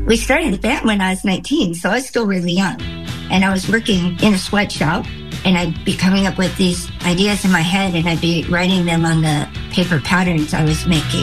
We started the band when I was 19, so I was still really young. And I was working in a sweatshop, and I'd be coming up with these ideas in my head, and I'd be writing them on the paper patterns I was making.